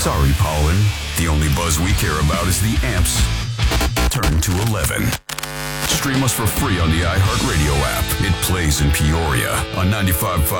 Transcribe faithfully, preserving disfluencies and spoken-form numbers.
Sorry, pollen. The only buzz we care about is the amps. Turn to eleven. Stream us for free on the iHeartRadio app. It plays in Peoria on ninety-five point five